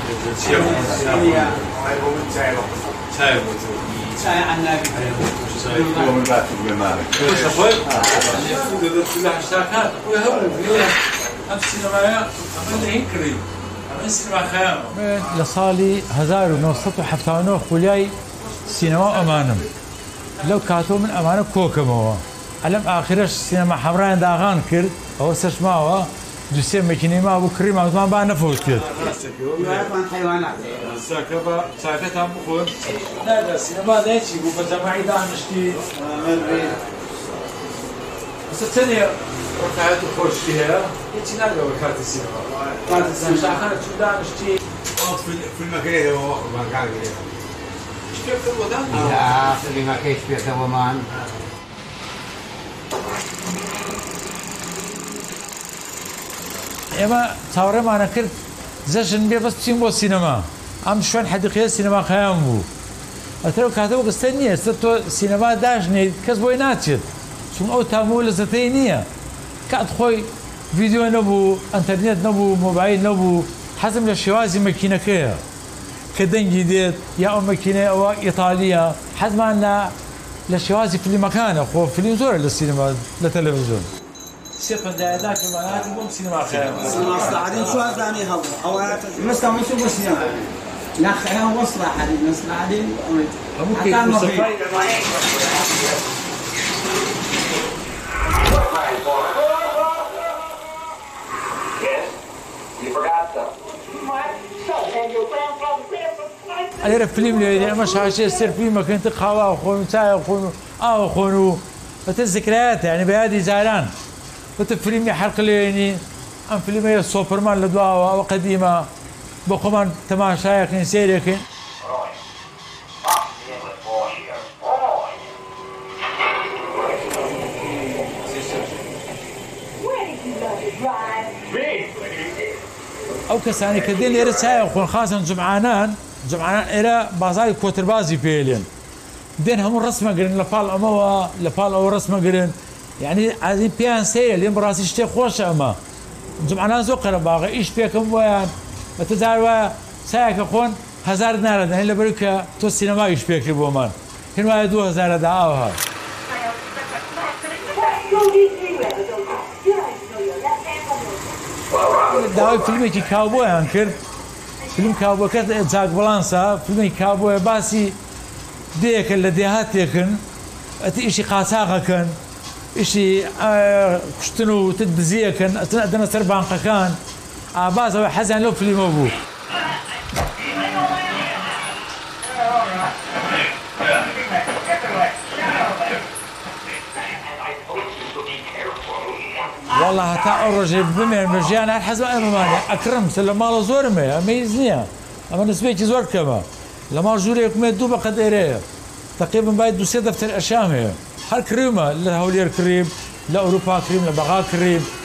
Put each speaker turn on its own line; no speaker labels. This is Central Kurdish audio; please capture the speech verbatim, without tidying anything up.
چای چای عنابی ومن بعد تقول مالك ايش اخوي لا اشتراكات وهو ام سينمايا ام هيكري ام سينما خيام
لصالي هزار ونصت وحفتانو خولاي سينما امانم لو كاتو من امانه كوكموا علم اخرش سينما حمراء داغان كرد او سشماوا دوسي مكيني ما ابو كريم ما با نفوت كرد
يعرفون حيوانات
ساكبا ساكتها بخون لا لا سينما ذا شيء وبجماعي دانشتي بس الثانية ركعت وخرج فيها يجي نلقى وكالة السينما كانت السينما شاخنة شو دانشتي
في في المكان هو مكان
ايش فيك تو ده؟
لا في المكان ايش فيك تو مان
اما تصوري ما انا كرت زجن بي بس تيم بو سينما ام شلون حديقيه سينما خيام بو اترو كاتبو قستنيه ستو سينما داجني كسبو يناتشت شو او تامول زتينيه كات خوي فيديو نبو انترنت نبو موبايل نبو حزم للشوازي ماكينه كيا كدنجي ديت يا ماكينه او ايطاليه حزم لنا للشوازي في المكان خو في الزور للسينما للتلفزيون سيبا ذاك المناطق مو سينما خيام
سينما صاعدين شو هذاني هذا او مستا مش بس سينما لا خيام وصل حديد مسلا حديد
ممكن أنا فيلم اللي مش عايشة يصير فيلم كنت قهوة وخون شاي وخون آه وخونو فتذكريات يعني بهذه زعلان فتفيلم حلقة ليني أم فيلم هي سوبرمان لدواء وقديمة بقمان تماشايا كن سيريكن أو كساني كدين إيرت سايا وخون خاصة جمعانان جمعانان إلى بازاي كوتر بازي بيلين دين هم الرسمة قرن لفال أموا لفال أو رسمة قرن يعني عايزين بيان سير اللي براسي شتي خوش أما جمعانان زوقنا باغي إيش فيكم ويان بتزعلوا سايا كخون هزار نارد يعني لبركة تو السينما إيش فيك بومان هنا دو هزار دعاوها داوي فيلمي كي كاوبوي انكر فيلم كاوبوي كات زاك بلانسا فيلمي كاوبوي باسي ديك اللي ديهات يكن اتي شي قاساقه كان شي آه كشتنو تدزيه كان اتنا سربان كان اباز حزن له فيلم ابو والله هتا الرجل بمن مجيان على حسب امامي اكرم لما له زور ما ميزنيا اما نسبيتي زور كما لما جوري كما دوبا قد اريه تقريبا بايد دو سي دفتر الاشامي هل كريمه لهولير كريم لاوروبا كريم لبغا كريم